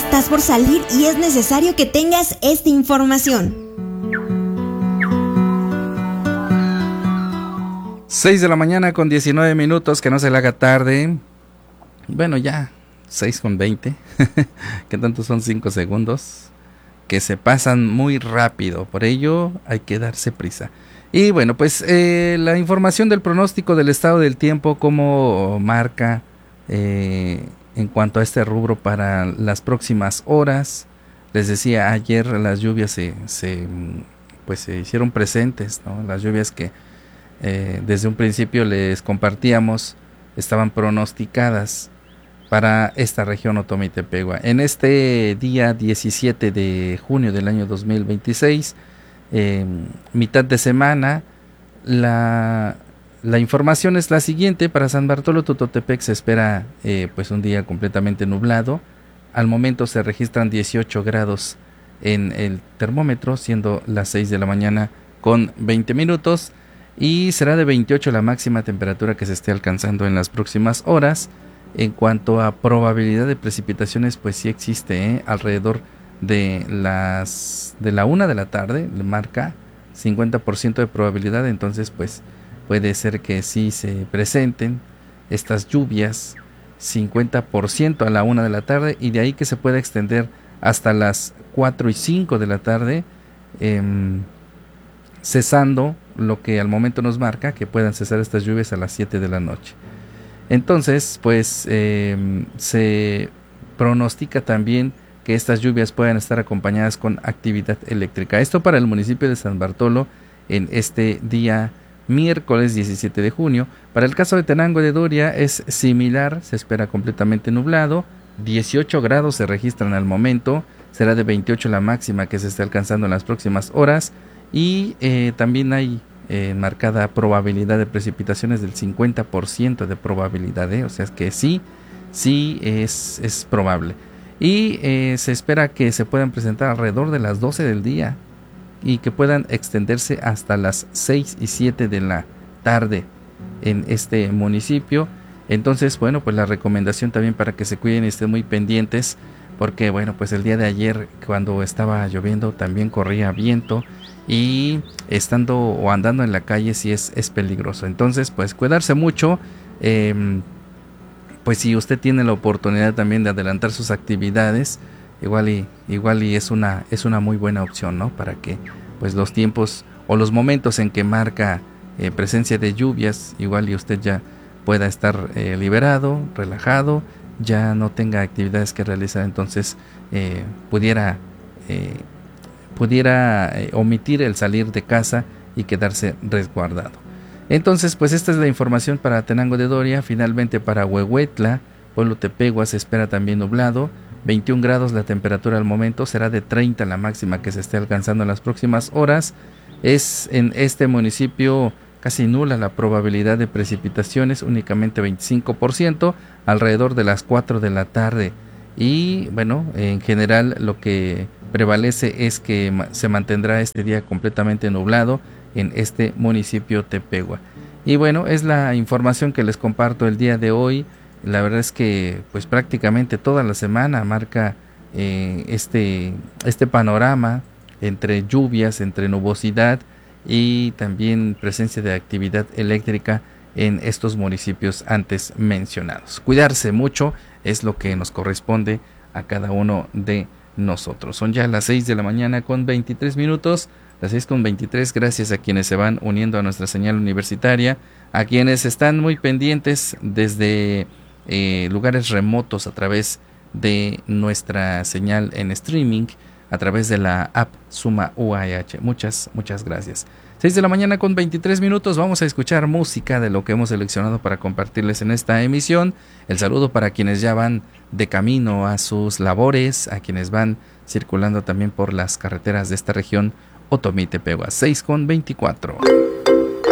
estás por salir y es necesario que tengas esta información. 6 de la mañana con 19 minutos, que no se le haga tarde. Bueno, ya 6 con 20. ¿Qué tanto son 5 segundos? Que se pasan muy rápido, por ello hay que darse prisa. Y bueno, pues la información del pronóstico del estado del tiempo, como marca en cuanto a este rubro para las próximas horas. Les decía, ayer las lluvias se hicieron presentes, ¿no? Las lluvias que desde un principio les compartíamos estaban pronosticadas para esta región Otomí y Tepehua. En este día 17 de junio del año 2026, mitad de semana, la información es la siguiente. Para San Bartolo Tutotepec se espera un día completamente nublado. Al momento se registran 18 grados en el termómetro, siendo las 6 de la mañana con 20 minutos, y será de 28 la máxima temperatura que se esté alcanzando en las próximas horas. En cuanto a probabilidad de precipitaciones, pues sí existe, alrededor de la 1 de la tarde, le marca 50% de probabilidad. Entonces pues puede ser que sí se presenten estas lluvias, 50% a la 1 de la tarde, y de ahí que se pueda extender hasta las 4 y 5 de la tarde, cesando lo que al momento nos marca que puedan cesar estas lluvias a las 7 de la noche. Entonces pues se pronostica también que estas lluvias puedan estar acompañadas con actividad eléctrica. Esto para el municipio de San Bartolo en este día miércoles 17 de junio. Para el caso de Tenango de Doria es similar, se espera completamente nublado, 18 grados se registran al momento, será de 28 la máxima que se está alcanzando en las próximas horas, y también hay marcada probabilidad de precipitaciones del 50% de probabilidad, o sea, es que sí es probable. Y se espera que se puedan presentar alrededor de las 12 del día y que puedan extenderse hasta las 6 y 7 de la tarde en este municipio. Entonces, bueno, pues la recomendación también para que se cuiden y estén muy pendientes, porque bueno, pues el día de ayer cuando estaba lloviendo también corría viento, y estando o andando en la calle sí es peligroso. Entonces pues cuidarse mucho. Pues si usted tiene la oportunidad también de adelantar sus actividades, igual y es una muy buena opción, ¿no? Para que pues los tiempos o los momentos en que marca presencia de lluvias, igual y usted ya pueda estar liberado, relajado, ya no tenga actividades que realizar. Entonces pudiera omitir el salir de casa y quedarse resguardado. Entonces pues esta es la información para Tenango de Doria. Finalmente para Huehuetla, Pueblo Tepehua, se espera también nublado, 21 grados la temperatura al momento, será de 30 la máxima que se esté alcanzando en las próximas horas. Es en este municipio casi nula la probabilidad de precipitaciones, únicamente 25%, alrededor de las 4 de la tarde. Y bueno, en general lo que prevalece es que se mantendrá este día completamente nublado en este municipio Tepehua. Y bueno, es la información que les comparto el día de hoy. La verdad es que pues prácticamente toda la semana marca este panorama entre lluvias, entre nubosidad y también presencia de actividad eléctrica en estos municipios antes mencionados. Cuidarse mucho es lo que nos corresponde a cada uno de nosotros. Son ya las 6 de la mañana con 23 minutos, las 6 con 23. Gracias a quienes se van uniendo a nuestra señal universitaria, a quienes están muy pendientes desde lugares remotos a través de nuestra señal en streaming, a través de la app Suma UAH. Muchas gracias. 6 de la mañana con 23 minutos, vamos a escuchar música de lo que hemos seleccionado para compartirles en esta emisión. El saludo para quienes ya van de camino a sus labores, a quienes van circulando también por las carreteras de esta región Otomí y Tepehua. 6 con 24.